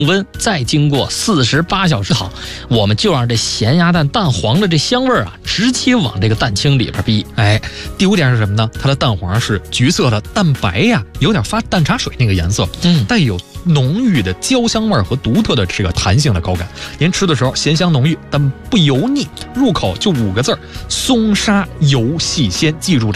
温，再经过48小时好，我们就让这咸鸭蛋蛋黄的这香味啊，直接往这个蛋清里边逼。 第5点是什么呢？它的蛋黄是橘色的，蛋白呀有点发淡茶水那个颜色，带有浓郁的焦香味和独特的这个弹性的口感。您吃的时候咸香浓郁，但不油腻，入口就5个字：松沙油细鲜。记住